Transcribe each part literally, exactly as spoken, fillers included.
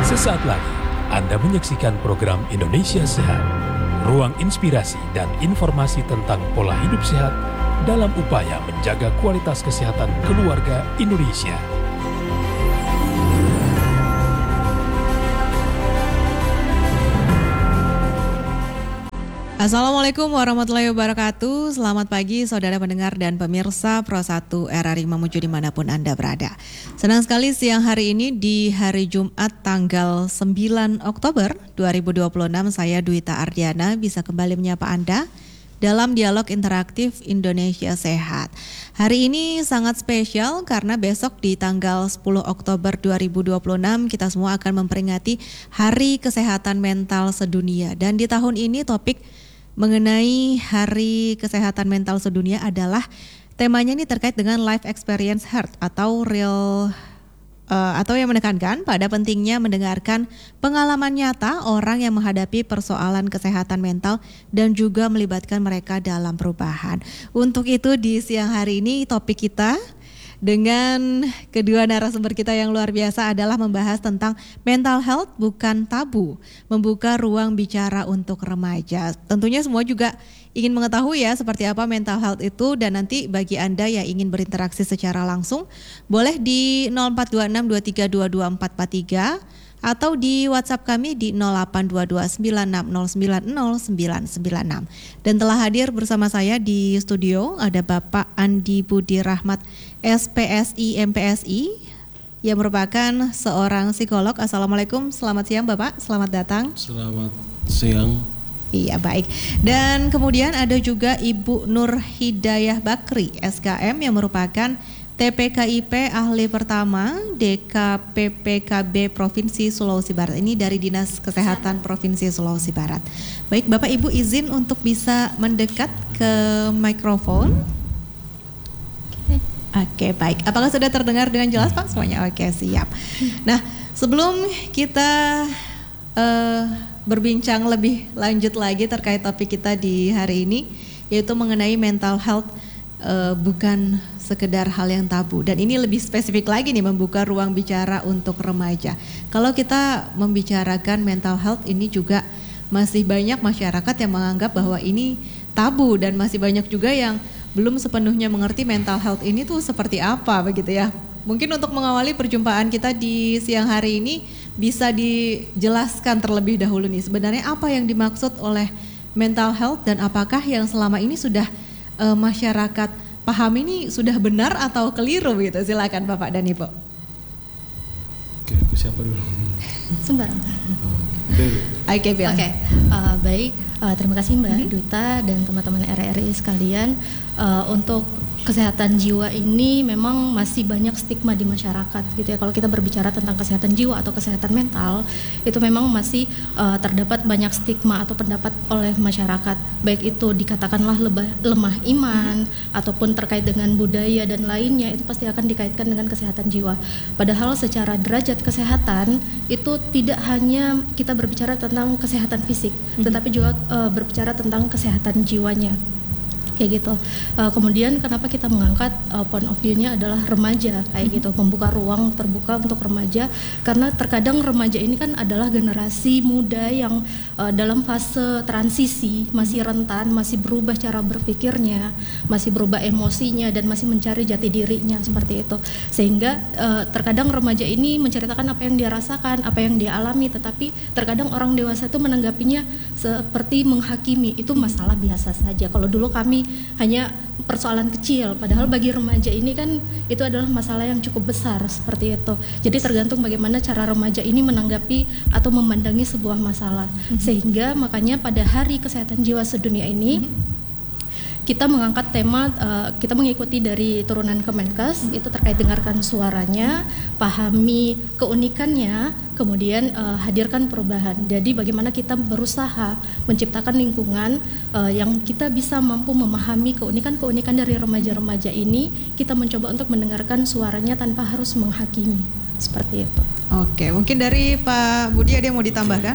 Sesaat lagi Anda menyaksikan program Indonesia Sehat, ruang inspirasi dan informasi tentang pola hidup sehat dalam upaya menjaga kualitas kesehatan keluarga Indonesia. Assalamualaikum warahmatullahi wabarakatuh. Selamat pagi saudara pendengar dan pemirsa Pro satu R R I Mamuju dimanapun Anda berada. Senang sekali siang hari ini di hari Jumat tanggal sembilan Oktober dua ribu dua puluh enam saya Dwita Ardiana bisa kembali menyapa Anda dalam dialog interaktif Indonesia Sehat. Hari ini sangat spesial karena besok di tanggal sepuluh Oktober dua ribu dua puluh enam kita semua akan memperingati Hari Kesehatan Mental Sedunia. Dan di tahun ini topik mengenai Hari Kesehatan Mental Sedunia adalah temanya ini terkait dengan life experience heart atau real uh, atau yang menekankan pada pentingnya mendengarkan pengalaman nyata orang yang menghadapi persoalan kesehatan mental dan juga melibatkan mereka dalam perubahan. Untuk itu di siang hari ini topik kita dengan kedua narasumber kita yang luar biasa adalah membahas tentang mental health bukan tabu, membuka ruang bicara untuk remaja. Tentunya semua juga ingin mengetahui ya seperti apa mental health itu, dan nanti bagi Anda yang ingin berinteraksi secara langsung boleh di nol empat dua enam dua tiga dua dua empat empat tiga atau di WhatsApp kami di nol delapan dua dua sembilan enam nol sembilan nol sembilan sembilan enam. Dan telah hadir bersama saya di studio ada Bapak Andi Budi Rahmat S P S I M P S I yang merupakan seorang psikolog. Assalamualaikum, selamat siang Bapak, selamat datang. Selamat siang. Iya baik. Dan kemudian ada juga Ibu Nur Hidayah Bakri S K M yang merupakan T P K I P ahli pertama D K P P K B Provinsi Sulawesi Barat. Ini dari Dinas Kesehatan Provinsi Sulawesi Barat. Baik Bapak Ibu, izin untuk bisa mendekat ke mikrofon. Oke, baik. Apakah sudah terdengar dengan jelas Pak semuanya? Oke, siap. Nah, sebelum kita uh, berbincang lebih lanjut lagi terkait topik kita di hari ini, yaitu mengenai mental health uh, bukan sekedar hal yang tabu, dan ini lebih spesifik lagi nih, membuka ruang bicara untuk remaja. Kalau kita membicarakan mental health ini juga masih banyak masyarakat yang menganggap bahwa ini tabu, dan masih banyak juga yang belum sepenuhnya mengerti mental health ini tuh seperti apa begitu ya. Mungkin untuk mengawali perjumpaan kita di siang hari ini bisa dijelaskan terlebih dahulu nih sebenarnya apa yang dimaksud oleh mental health, dan apakah yang selama ini sudah uh, masyarakat paham ini sudah benar atau keliru gitu. Silakan Bapak dan Ibu. Oke, siapa dulu? Sembarangan. Oke, Oke, okay. uh, baik. Uh, terima kasih Mbak mm-hmm. Dwita dan teman-teman R R I sekalian. Uh, untuk kesehatan jiwa ini memang masih banyak stigma di masyarakat gitu ya. Kalau kita berbicara tentang kesehatan jiwa atau kesehatan mental, itu memang masih uh, terdapat banyak stigma atau pendapat oleh masyarakat, baik itu dikatakanlah lebah, lemah iman mm-hmm. ataupun terkait dengan budaya dan lainnya, itu pasti akan dikaitkan dengan kesehatan jiwa. Padahal secara derajat kesehatan itu tidak hanya kita berbicara tentang kesehatan fisik, mm-hmm. tetapi juga uh, berbicara tentang kesehatan jiwanya. Kayak gitu. Uh, kemudian kenapa kita mengangkat uh, point of view-nya adalah remaja kayak mm-hmm. gitu, membuka ruang terbuka untuk remaja, karena terkadang remaja ini kan adalah generasi muda yang uh, dalam fase transisi, masih rentan, masih berubah cara berpikirnya, masih berubah emosinya, dan masih mencari jati dirinya seperti itu. Sehingga uh, terkadang remaja ini menceritakan apa yang dia rasakan, apa yang dia alami, tetapi terkadang orang dewasa itu menanggapinya seperti menghakimi, itu masalah biasa saja. Kalau dulu kami hanya persoalan kecil, padahal bagi remaja ini kan itu adalah masalah yang cukup besar seperti itu. Jadi tergantung bagaimana cara remaja ini menanggapi atau memandangi sebuah masalah. Mm-hmm. Sehingga makanya pada Hari Kesehatan Jiwa Sedunia ini mm-hmm. kita mengangkat tema, uh, kita mengikuti dari turunan Kemenkes, itu terkait dengarkan suaranya, pahami keunikannya, kemudian uh, hadirkan perubahan. Jadi bagaimana kita berusaha menciptakan lingkungan uh, yang kita bisa mampu memahami keunikan-keunikan dari remaja-remaja ini, kita mencoba untuk mendengarkan suaranya tanpa harus menghakimi, seperti itu. Oke, mungkin dari Pak Budi ada yang mau ditambahkan?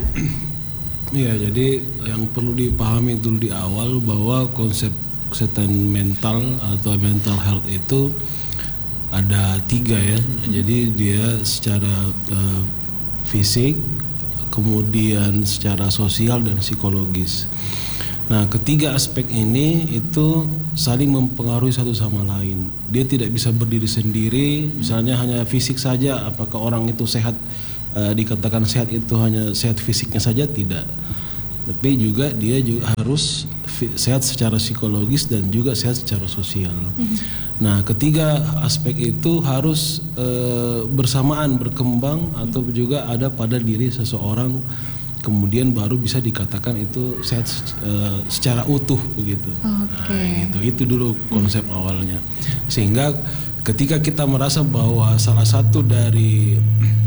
Iya, jadi yang perlu dipahami dulu di awal bahwa konsep kesehatan mental atau mental health itu ada tiga ya. Jadi dia secara uh, fisik, kemudian secara sosial dan psikologis. Nah, ketiga aspek ini itu saling mempengaruhi satu sama lain. Dia tidak bisa berdiri sendiri, misalnya hanya fisik saja, apakah orang itu sehat, e, dikatakan sehat itu hanya sehat fisiknya saja, tidak. Tapi juga dia juga harus sehat secara psikologis dan juga sehat secara sosial. Mm-hmm. Nah, ketiga aspek itu harus e, bersamaan berkembang atau juga ada pada diri seseorang, kemudian baru bisa dikatakan itu sehat e, secara utuh begitu. Okay. Nah, gitu. Itu dulu konsep mm-hmm. awalnya. Sehingga ketika kita merasa bahwa salah satu dari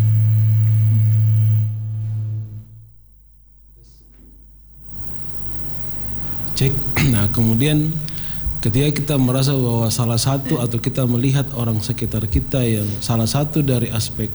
cek. Nah, kemudian ketika kita merasa bahwa salah satu atau kita melihat orang sekitar kita yang salah satu dari aspek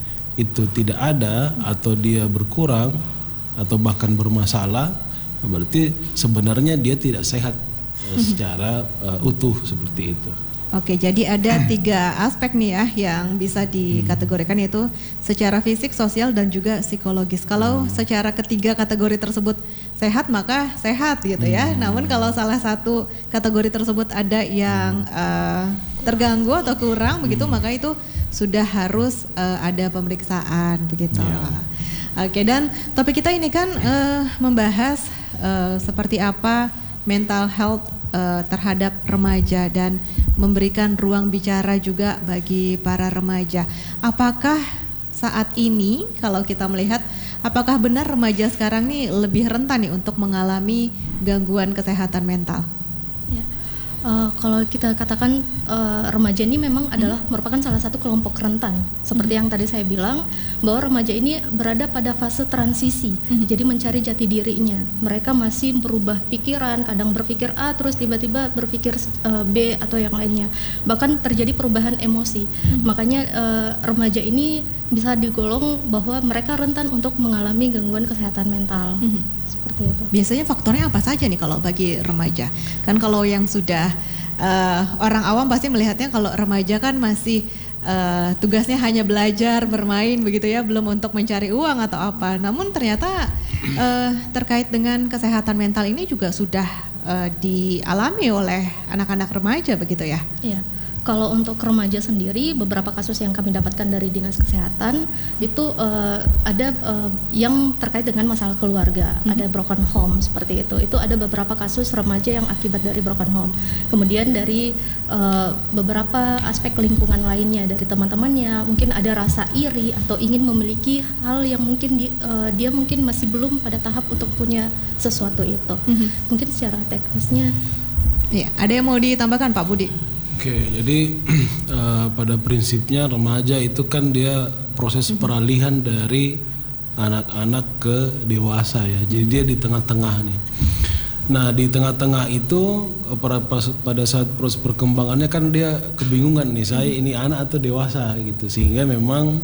itu tidak ada atau dia berkurang atau bahkan bermasalah, berarti sebenarnya dia tidak sehat uh, secara uh, utuh seperti itu. Oke, jadi ada tiga aspek nih ya yang bisa dikategorikan, yaitu secara fisik, sosial, dan juga psikologis. Kalau hmm. secara ketiga kategori tersebut sehat, maka sehat gitu ya. Hmm. Namun kalau salah satu kategori tersebut ada yang uh, terganggu atau kurang begitu, hmm. maka itu sudah harus uh, ada pemeriksaan begitu. Yeah. Oke, dan topik kita ini kan uh, membahas uh, seperti apa mental health uh, terhadap remaja dan memberikan ruang bicara juga bagi para remaja. Apakah saat ini kalau kita melihat, apakah benar remaja sekarang nih lebih rentan nih untuk mengalami gangguan kesehatan mental? Ya. Uh, kalau kita katakan uh, remaja ini memang adalah hmm. merupakan salah satu kelompok rentan. Seperti hmm. yang tadi saya bilang, bahwa remaja ini berada pada fase transisi, hmm. jadi mencari jati dirinya. Mereka masih berubah pikiran, kadang berpikir A terus tiba-tiba berpikir uh, B atau yang lainnya. Bahkan terjadi perubahan emosi. Hmm. Makanya uh, remaja ini bisa digolong bahwa mereka rentan untuk mengalami gangguan kesehatan mental. Hmm. Seperti itu. Biasanya faktornya apa saja nih kalau bagi remaja? Kan kalau yang sudah uh, orang awam pasti melihatnya kalau remaja kan masih uh, tugasnya hanya belajar, bermain begitu ya, belum untuk mencari uang atau apa. Namun ternyata uh, terkait dengan kesehatan mental ini juga sudah uh, dialami oleh anak-anak remaja begitu ya? Iya. Kalau untuk remaja sendiri, beberapa kasus yang kami dapatkan dari Dinas Kesehatan itu uh, ada uh, yang terkait dengan masalah keluarga, mm-hmm. ada broken home seperti itu. Itu ada beberapa kasus remaja yang akibat dari broken home. Kemudian dari uh, beberapa aspek lingkungan lainnya, dari teman-temannya, mungkin ada rasa iri atau ingin memiliki hal yang mungkin di, uh, dia mungkin masih belum pada tahap untuk punya sesuatu itu. Mm-hmm. Mungkin secara teknisnya. Ya, ada yang mau ditambahkan Pak Budi? Oke, jadi uh, pada prinsipnya remaja itu kan dia proses peralihan dari anak-anak ke dewasa ya. Jadi dia di tengah-tengah nih. Nah, di tengah-tengah itu pada, pada saat proses perkembangannya kan dia kebingungan nih, saya ini anak atau dewasa gitu. Sehingga memang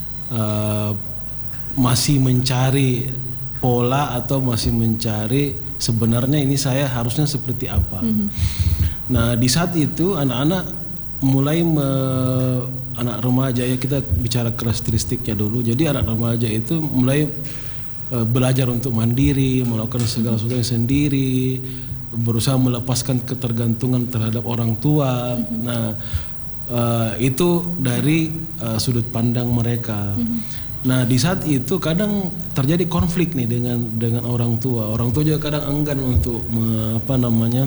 uh, masih mencari pola atau masih mencari sebenarnya ini saya harusnya seperti apa. Mm-hmm. Nah, di saat itu anak-anak mulai me, anak remaja ya, kita bicara karakteristiknya dulu. Jadi anak remaja itu mulai e, belajar untuk mandiri, melakukan segala sesuatu yang sendiri, berusaha melepaskan ketergantungan terhadap orang tua. Mm-hmm. Nah, e, itu dari e, sudut pandang mereka. Mm-hmm. Nah, di saat itu kadang terjadi konflik nih dengan dengan orang tua. Orang tua juga kadang enggan untuk me, apa namanya?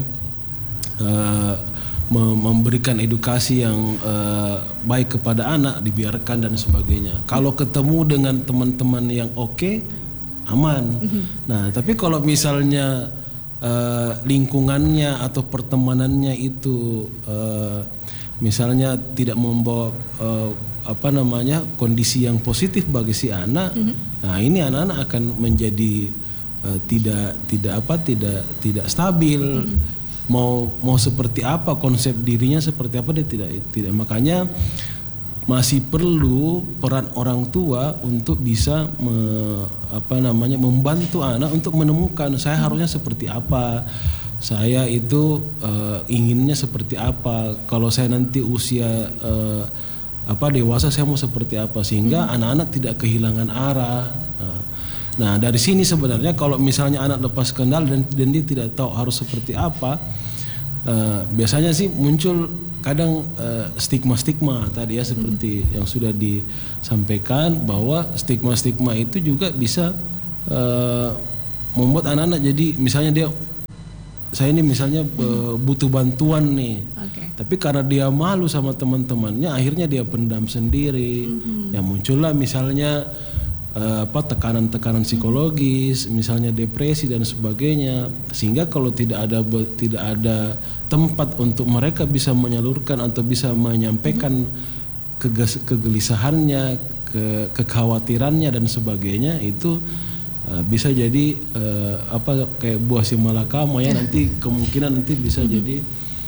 Uh, memberikan edukasi yang uh, baik kepada anak, dibiarkan dan sebagainya. Kalau ketemu dengan teman-teman yang oke, okay, aman. Mm-hmm. Nah, tapi kalau misalnya uh, lingkungannya atau pertemanannya itu uh, misalnya tidak membawa uh, apa namanya kondisi yang positif bagi si anak, mm-hmm. nah ini anak-anak akan menjadi uh, tidak tidak apa tidak tidak stabil. Mm-hmm. mau mau seperti apa konsep dirinya seperti apa dia tidak tidak makanya masih perlu peran orang tua untuk bisa me, apa namanya membantu anak untuk menemukan saya harusnya seperti apa, saya itu uh, inginnya seperti apa, kalau saya nanti usia uh, apa dewasa saya mau seperti apa, sehingga hmm. anak-anak tidak kehilangan arah. Nah dari sini sebenarnya kalau misalnya anak lepas kendali dan, dan dia tidak tahu harus seperti apa, uh, biasanya sih muncul kadang uh, stigma-stigma tadi ya, seperti mm-hmm. yang sudah disampaikan, bahwa stigma-stigma itu juga bisa uh, membuat anak-anak jadi misalnya dia, saya ini misalnya uh, butuh bantuan nih, okay. tapi karena dia malu sama teman-temannya akhirnya dia pendam sendiri, mm-hmm. ya muncullah misalnya Uh, apa tekanan-tekanan psikologis, misalnya depresi dan sebagainya, sehingga kalau tidak ada tidak ada tempat untuk mereka bisa menyalurkan atau bisa menyampaikan mm-hmm. keges, kegelisahannya, ke, kekhawatirannya dan sebagainya, itu uh, bisa jadi uh, apa kayak buah si malakama ya, nanti kemungkinan nanti bisa mm-hmm. jadi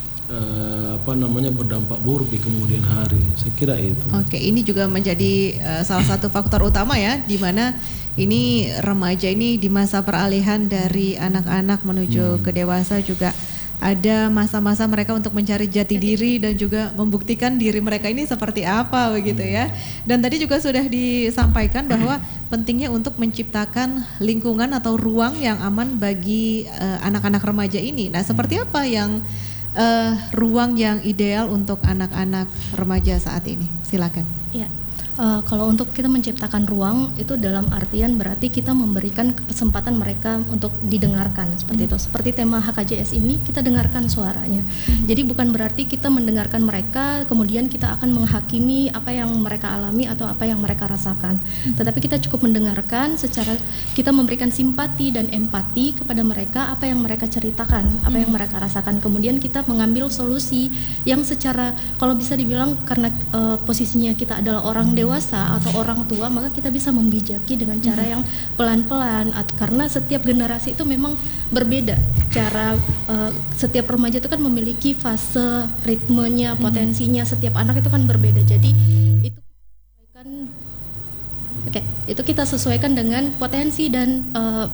Uh, apa namanya berdampak buruk di kemudian hari. Saya kira itu. Oke, ini juga menjadi uh, salah satu faktor utama ya, di mana ini remaja ini di masa peralihan dari anak-anak menuju hmm. ke dewasa, juga ada masa-masa mereka untuk mencari jati diri dan juga membuktikan diri mereka ini seperti apa begitu ya. Dan tadi juga sudah disampaikan bahwa pentingnya untuk menciptakan lingkungan atau ruang yang aman bagi uh, anak-anak remaja ini. Nah, seperti apa yang Uh, ruang yang ideal untuk anak-anak remaja saat ini? Silakan. Ya, uh, kalau untuk kita menciptakan ruang itu dalam artian berarti kita memberikan kesempatan mereka untuk didengarkan seperti hmm. itu. Seperti tema H K J S ini, kita dengarkan suaranya. Hmm. Jadi bukan berarti kita mendengarkan mereka kemudian kita akan menghakimi apa yang mereka alami atau apa yang mereka rasakan. Hmm. Tetapi kita cukup mendengarkan secara kita memberikan simpati dan empati kepada mereka, apa yang mereka ceritakan, apa hmm. yang mereka rasakan. Kemudian kita mengambil solusi yang secara, kalau bisa dibilang karena uh, posisinya kita adalah orang dewasa atau orang tua, maka kita bisa membijaki dengan cara yang pelan-pelan, karena setiap generasi itu memang berbeda cara, uh, setiap remaja itu kan memiliki fase, ritmenya, potensinya, setiap anak itu kan berbeda. Jadi itu kan oke, itu kita sesuaikan dengan potensi dan uh,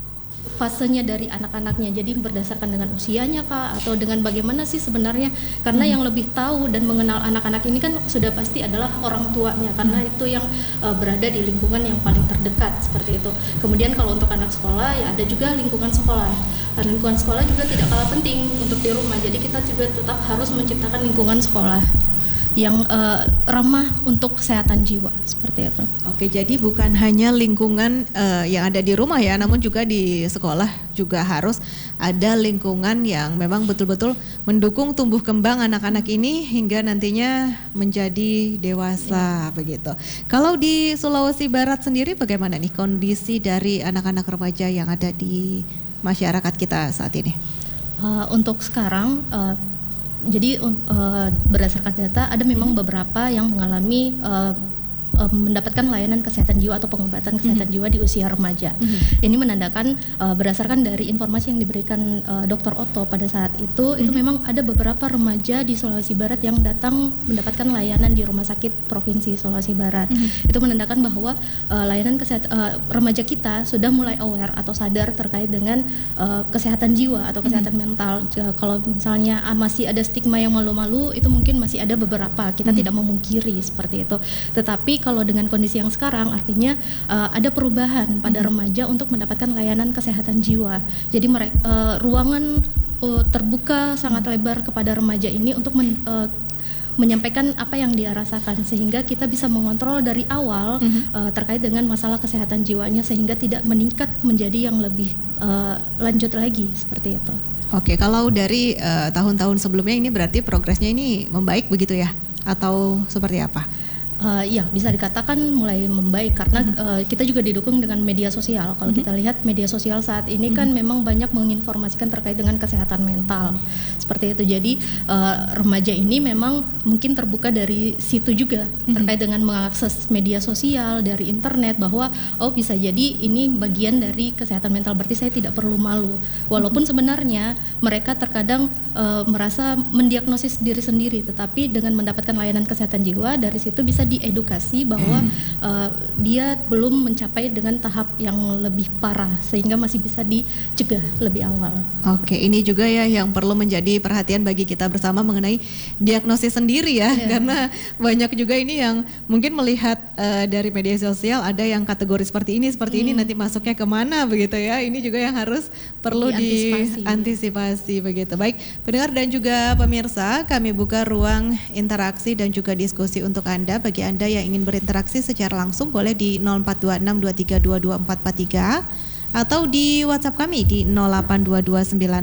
fasenya dari anak-anaknya. Jadi berdasarkan dengan usianya kah, atau dengan bagaimana sih sebenarnya, karena hmm. yang lebih tahu dan mengenal anak-anak ini kan sudah pasti adalah orang tuanya, karena hmm. itu yang uh, berada di lingkungan yang paling terdekat seperti itu. Kemudian kalau untuk anak sekolah ya ada juga lingkungan sekolah. Dan lingkungan sekolah juga tidak kalah penting untuk di rumah. Jadi kita juga tetap harus menciptakan lingkungan sekolah yang uh, ramah untuk kesehatan jiwa seperti itu. Oke, jadi bukan hanya lingkungan uh, yang ada di rumah ya, namun juga di sekolah juga harus ada lingkungan yang memang betul-betul mendukung tumbuh kembang anak-anak ini hingga nantinya menjadi dewasa ya. Begitu. Kalau di Sulawesi Barat sendiri bagaimana nih kondisi dari anak-anak remaja yang ada di masyarakat kita saat ini? Uh, untuk sekarang uh, Jadi uh, berdasarkan data ada memang beberapa yang mengalami uh, uh, mendapatkan layanan kesehatan jiwa atau pengobatan kesehatan mm-hmm. jiwa di usia remaja. Mm-hmm. Ini menandakan uh, berdasarkan dari informasi yang diberikan uh, Dokter Otto pada saat itu, mm-hmm. itu memang ada beberapa remaja di Sulawesi Barat yang datang mendapatkan layanan di Rumah Sakit Provinsi Sulawesi Barat. Mm-hmm. Itu menandakan bahwa uh, layanan kesehatan uh, remaja kita sudah mulai aware atau sadar terkait dengan uh, kesehatan jiwa atau kesehatan mm-hmm. mental. Uh, kalau misalnya uh, masih ada stigma yang malu-malu, itu mungkin masih ada beberapa, kita mm-hmm. tidak memungkiri seperti itu. Tetapi kalau dengan kondisi yang sekarang, artinya uh, ada perubahan pada mm-hmm. remaja untuk mendapatkan layanan kesehatan jiwa. Jadi mereka uh, ruangan uh, terbuka sangat lebar kepada remaja ini untuk men, uh, menyampaikan apa yang dia rasakan, sehingga kita bisa mengontrol dari awal mm-hmm. uh, terkait dengan masalah kesehatan jiwanya, sehingga tidak meningkat menjadi yang lebih uh, lanjut lagi seperti itu. Oke, kalau dari uh, tahun-tahun sebelumnya ini berarti progresnya ini membaik begitu ya, atau seperti apa? Uh, ya, bisa dikatakan mulai membaik karena mm-hmm. uh, kita juga didukung dengan media sosial. Kalau mm-hmm. kita lihat media sosial saat ini mm-hmm. kan memang banyak menginformasikan terkait dengan kesehatan mental seperti itu. Jadi uh, remaja ini memang mungkin terbuka dari situ juga mm-hmm. terkait dengan mengakses media sosial dari internet, bahwa oh bisa jadi ini bagian dari kesehatan mental, berarti saya tidak perlu malu. Walaupun mm-hmm. sebenarnya mereka terkadang uh, merasa mendiagnosis diri sendiri, tetapi dengan mendapatkan layanan kesehatan jiwa dari situ bisa diedukasi bahwa uh, dia belum mencapai dengan tahap yang lebih parah sehingga masih bisa dicegah lebih awal. Oke, ini juga ya yang perlu menjadi perhatian bagi kita bersama mengenai diagnosis sendiri ya, yeah. Karena banyak juga ini yang mungkin melihat uh, dari media sosial ada yang kategori seperti ini, seperti hmm. ini nanti masuknya kemana begitu ya. Ini juga yang harus perlu diantisipasi, diantisipasi begitu. Baik, pendengar dan juga pemirsa, kami buka ruang interaksi dan juga diskusi untuk Anda. Bagi Anda yang ingin berinteraksi secara langsung boleh di nol empat dua enam dua tiga dua dua empat empat tiga atau di WhatsApp kami di nol delapan dua dua sembilan